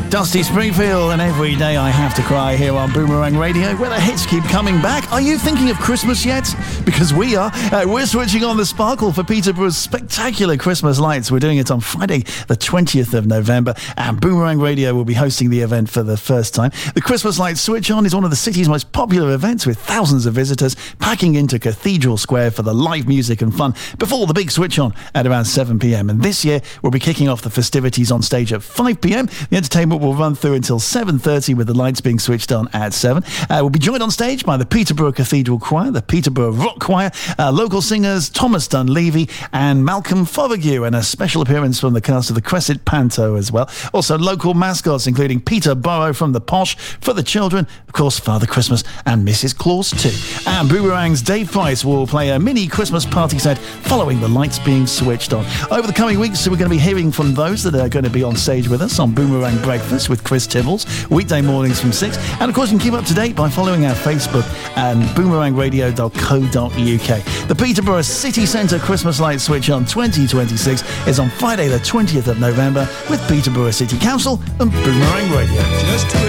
Dusty Springfield and Every Day I Have to Cry here on Boomerang Radio, where the hits keep coming back. Are you thinking of Christmas yet? Because we are. We're switching on the sparkle for Peterborough's spectacular Christmas lights. We're doing it on Friday, the 20th of November, and Boomerang Radio will be hosting the event for the first time. The Christmas Lights Switch On is one of the city's most popular events, with thousands of visitors packing into Cathedral Square for the live music and fun before the big switch on at around 7 p.m. And this year, we'll be kicking off the festivities on stage at 5 p.m. The entertainment will run through until 7:30 with the lights being switched on at 7. We'll be joined on stage by the Peterborough Cathedral Choir, the Peterborough Rock Choir, local singers Thomas Dunleavy and Malcolm Fovergue, and a special appearance from the cast of the Crescent Panto as well. Also local mascots including Peter Burrow from the Posh, for the children, of course Father Christmas and Mrs. Claus too. And Boomerang's Dave Price will play a mini Christmas party set following the lights being switched on. Over the coming weeks, we're going to be hearing from those that are going to be on stage with us on Boomerang Breakfast with Chris Tibbles, weekday mornings from 6. And of course, you can keep up to date by following our Facebook and boomerangradio.co.uk. The Peterborough City Centre Christmas Light Switch On 2026 is on Friday the 20th of November with Peterborough City Council and Boomerang Radio.